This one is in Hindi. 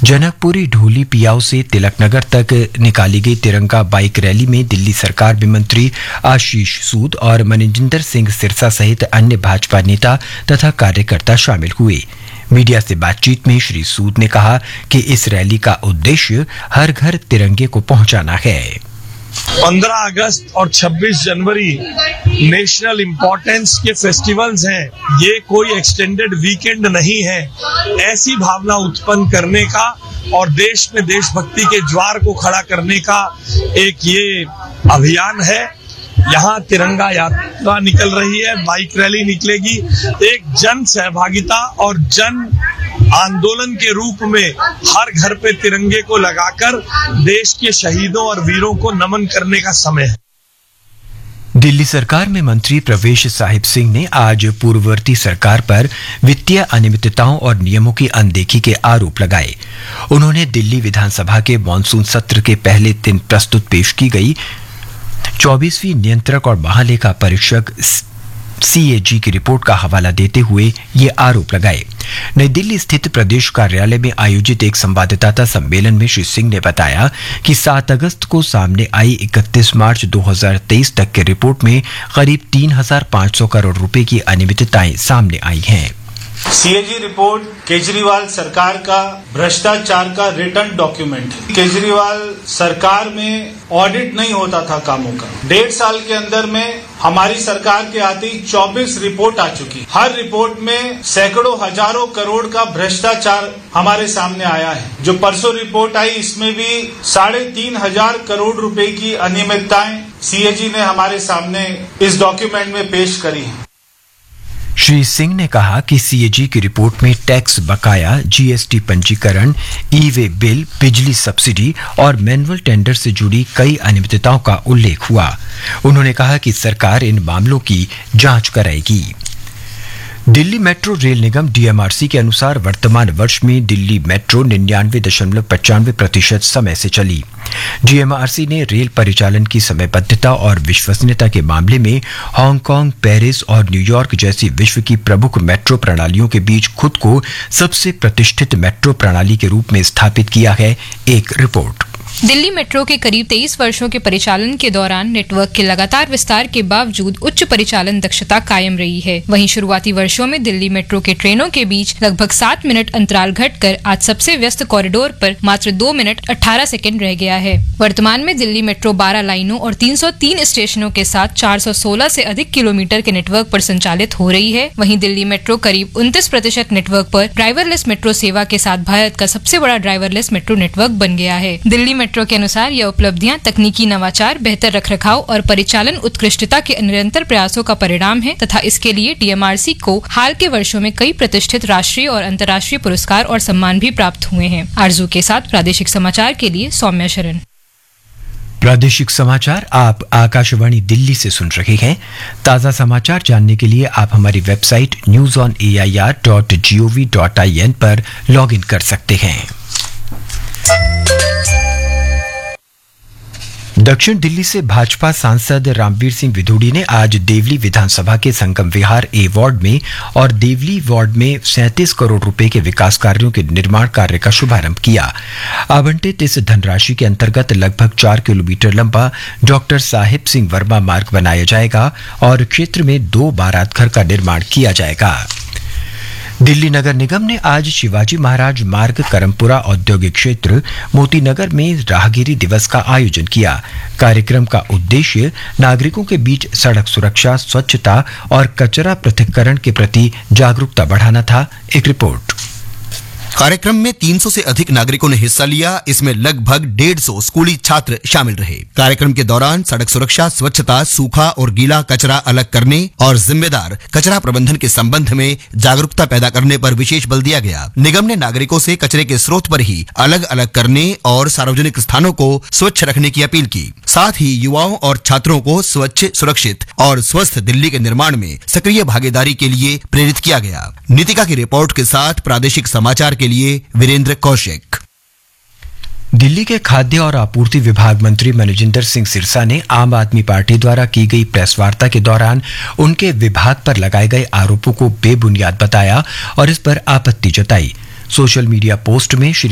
जनकपुरी ढोली पियाऊ से तिलकनगर तक निकाली गई तिरंगा बाइक रैली में दिल्ली सरकार में मंत्री आशीष सूद और मनजिंदर सिंह सिरसा सहित अन्य भाजपा नेता तथा कार्यकर्ता शामिल हुए। मीडिया से बातचीत में श्री सूद ने कहा कि इस रैली का उद्देश्य हर घर तिरंगे को पहुंचाना है। 15 अगस्त और 26 जनवरी नेशनल इम्पोर्टेंस के फेस्टिवल्स हैं। ये कोई एक्सटेंडेड वीकेंड नहीं है। ऐसी भावना उत्पन्न करने का और देश में देशभक्ति के ज्वार को खड़ा करने का एक ये अभियान है। यहाँ तिरंगा यात्रा निकल रही है, बाइक रैली निकलेगी। एक जन सहभागिता और जन आंदोलन के रूप में हर घर पे तिरंगे को लगाकर देश के शहीदों और वीरों को नमन करने का समय है। दिल्ली सरकार में मंत्री प्रवेश साहिब सिंह ने आज पूर्ववर्ती सरकार पर वित्तीय अनियमितताओं और नियमों की अनदेखी के आरोप लगाए। उन्होंने दिल्ली विधानसभा के मॉनसून सत्र के पहले दिन प्रस्तुत पेश की गई 24वीं नियंत्रक और महालेखा परीक्षक CAG की रिपोर्ट का हवाला देते हुए ये आरोप लगाए। नई दिल्ली स्थित प्रदेश कार्यालय में आयोजित एक संवाददाता सम्मेलन में श्री सिंह ने बताया कि 7 अगस्त को सामने आई 31 मार्च 2023 तक की रिपोर्ट में करीब 3,500 करोड़ रुपए की अनियमितताएं सामने आई हैं। CAG रिपोर्ट केजरीवाल सरकार का भ्रष्टाचार का रिटर्न डॉक्यूमेंट है। केजरीवाल सरकार में ऑडिट नहीं होता था कामों का। 1.5 साल के अंदर में हमारी सरकार के आते ही 24 रिपोर्ट आ चुकी। हर रिपोर्ट में सैकड़ों हजारों करोड़ का भ्रष्टाचार हमारे सामने आया है। जो परसों रिपोर्ट आई इसमें भी 3,500 करोड़ रुपए की अनियमितताएं CAG ने हमारे सामने इस डॉक्यूमेंट में पेश करी है। श्री सिंह ने कहा कि CAG की रिपोर्ट में टैक्स बकाया, GST पंजीकरण, ई-वे बिल, बिजली सब्सिडी और मैनुअल टेंडर से जुड़ी कई अनियमितताओं का उल्लेख हुआ। उन्होंने कहा कि सरकार इन मामलों की जांच कराएगी। दिल्ली मेट्रो रेल निगम DMRC के अनुसार वर्तमान वर्ष में दिल्ली मेट्रो 99.95% समय से चली। DMRC ने रेल परिचालन की समयबद्धता और विश्वसनीयता के मामले में हांगकांग, पेरिस और न्यूयॉर्क जैसी विश्व की प्रमुख मेट्रो प्रणालियों के बीच खुद को सबसे प्रतिष्ठित मेट्रो प्रणाली के रूप में स्थापित किया है। एक रिपोर्ट। दिल्ली मेट्रो के करीब 23 वर्षों के परिचालन के दौरान नेटवर्क के लगातार विस्तार के बावजूद उच्च परिचालन दक्षता कायम रही है। वहीं शुरुआती वर्षों में दिल्ली मेट्रो के ट्रेनों के बीच लगभग 7 मिनट अंतराल घटकर आज सबसे व्यस्त कॉरिडोर पर मात्र 2 मिनट 18 सेकंड रह गया है। वर्तमान में दिल्ली मेट्रो 12 लाइनों और 303 स्टेशनों के साथ 416 से अधिक किलोमीटर के नेटवर्क पर संचालित हो रही है। वहीं दिल्ली मेट्रो करीब 29% नेटवर्क पर ड्राइवरलेस मेट्रो सेवा के साथ भारत का सबसे बड़ा ड्राइवरलेस मेट्रो नेटवर्क बन गया है। दिल्ली मेट्रो के अनुसार यह उपलब्धियां तकनीकी नवाचार, बेहतर रखरखाव और परिचालन उत्कृष्टता के निरंतर प्रयासों का परिणाम है तथा इसके लिए DMRC को हाल के वर्षों में कई प्रतिष्ठित राष्ट्रीय और अंतर्राष्ट्रीय पुरस्कार और सम्मान भी प्राप्त हुए हैं। आरजू के साथ प्रादेशिक समाचार के लिए सौम्या शरण। प्रादेशिक समाचार आप आकाशवाणी दिल्ली से सुन रहे हैं। ताजा समाचार जानने के लिए आप हमारी वेबसाइट newsonair.gov.in पर लॉगिन कर सकते हैं। दक्षिण दिल्ली से भाजपा सांसद रामवीर सिंह विधूड़ी ने आज देवली विधानसभा के संगम विहार A वार्ड में और देवली वार्ड में 37 करोड़ रुपए के विकास कार्यों के निर्माण कार्य का शुभारंभ किया। आवंटित इस धनराशि के अंतर्गत लगभग 4 किलोमीटर लंबा डॉक्टर साहिब सिंह वर्मा मार्ग बनाया जाएगा और क्षेत्र में 2 बारात घर का निर्माण किया जाएगा। दिल्ली नगर निगम ने आज शिवाजी महाराज मार्ग करमपुरा औद्योगिक क्षेत्र मोतीनगर में राहगीरी दिवस का आयोजन किया। कार्यक्रम का उद्देश्य नागरिकों के बीच सड़क सुरक्षा, स्वच्छता और कचरा पृथक्करण के प्रति जागरूकता बढ़ाना था। एक रिपोर्ट। कार्यक्रम में 300 से अधिक नागरिकों ने हिस्सा लिया। इसमें लगभग 150 स्कूली छात्र शामिल रहे। कार्यक्रम के दौरान सड़क सुरक्षा, स्वच्छता, सूखा और गीला कचरा अलग करने और जिम्मेदार कचरा प्रबंधन के संबंध में जागरूकता पैदा करने पर विशेष बल दिया गया। निगम ने नागरिकों से कचरे के स्रोत पर ही अलग अलग करने और सार्वजनिक स्थानों को स्वच्छ रखने की अपील की। साथ ही युवाओं और छात्रों को स्वच्छ, सुरक्षित और स्वस्थ दिल्ली के निर्माण में सक्रिय भागीदारी के लिए प्रेरित किया गया। नीतिका की रिपोर्ट के साथ प्रादेशिक समाचार के लिए वीरेंद्र कौशिक। दिल्ली के खाद्य और आपूर्ति विभाग मंत्री मनजिंदर सिंह सिरसा ने आम आदमी पार्टी द्वारा की गई प्रेस वार्ता के दौरान उनके विभाग पर लगाए गए आरोपों को बेबुनियाद बताया और इस पर आपत्ति जताई। सोशल मीडिया पोस्ट में श्री